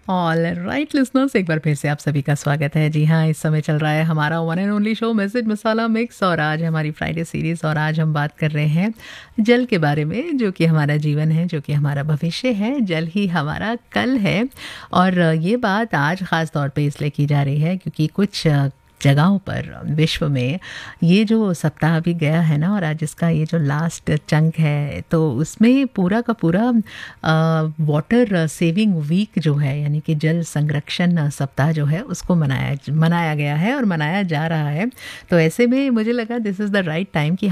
All right listeners, एक बार फिर से आप सभी का स्वागत है। जी हाँ, इस समय चल रहा है हमारा one and only show message masala mix, और आज हमारी फ्राइडे सीरीज़, और आज हम बात कर रहे हैं जल के बारे में, जो कि हमारा जीवन है, जो कि हमारा भविष्य है। जल ही हमारा कल है। और ये बात आज ख़ास तौर पे इसलिए की जा रही है क्योंकि कुछ जगहों पर विश्व में ये जो सप्ताह अभी गया है ना, और आज इसका ये जो लास्ट चंक है, तो उसमें पूरा का पूरा वाटर सेविंग वीक जो है, यानी कि जल संरक्षण सप्ताह जो है, उसको मनाया गया है और मनाया जा रहा है। तो ऐसे में मुझे लगा this is the right time कि